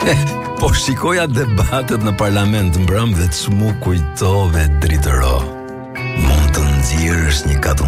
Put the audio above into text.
Po shikoja debatet në parlament mbrëmjet, ç'mu kujtove dritëro. Mund të nxjerrësh një